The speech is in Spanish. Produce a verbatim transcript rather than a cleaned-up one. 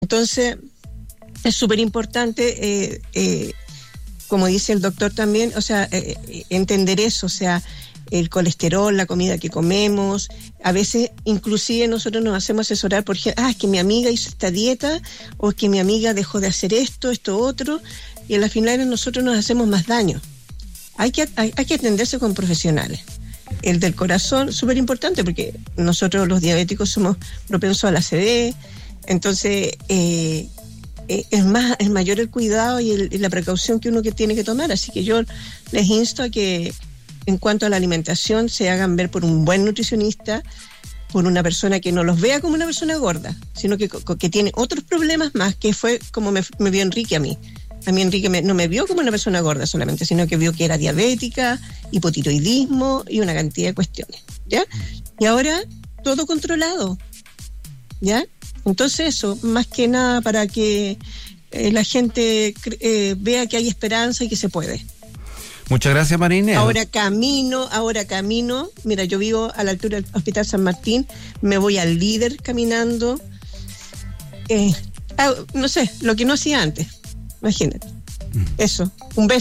Entonces, es súper importante, eh, eh, como dice el doctor también, o sea, eh, entender eso, o sea, el colesterol, la comida que comemos. A veces, inclusive, nosotros nos hacemos asesorar por ejemplo, ah, es que mi amiga hizo esta dieta, o es que mi amiga dejó de hacer esto, esto, otro, y a la final nosotros nos hacemos más daño. Hay que, hay, hay que atenderse con profesionales. El del corazón, súper importante, porque nosotros los diabéticos somos propensos a la C D, entonces eh, eh, es más, es mayor el cuidado y, el, y la precaución que uno que tiene que tomar. Así que yo les insto a que en cuanto a la alimentación se hagan ver por un buen nutricionista, por una persona que no los vea como una persona gorda, sino que, que tiene otros problemas más, que fue como me, me vio Enrique a mí. A mí Enrique me, no me vio como una persona gorda solamente, sino que vio que era diabética, hipotiroidismo y una cantidad de cuestiones, ¿ya? Y ahora todo controlado, ¿ya? Entonces eso, más que nada para que eh, la gente eh, vea que hay esperanza y que se puede. Muchas gracias, María. Ahora camino, ahora camino, mira, yo vivo a la altura del Hospital San Martín, me voy al Líder caminando, eh, ah, no sé, lo que no hacía antes. Imagínate. Eso. Un beso.